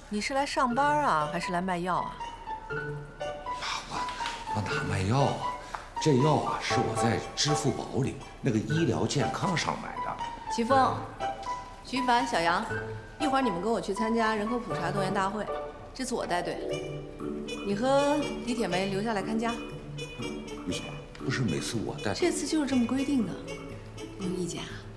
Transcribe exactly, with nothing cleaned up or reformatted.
你是来上班啊，还是来卖药啊？ 我我哪卖药啊？这药啊是我在支付宝里那个医疗健康上买的。 齐峰、徐凡、小杨，一会儿你们跟我去参加人口普查动员大会，这次我带队，你和李铁梅留下来看家。 为什么？不是每次我带？ 这次就是这么规定的，你有意见啊？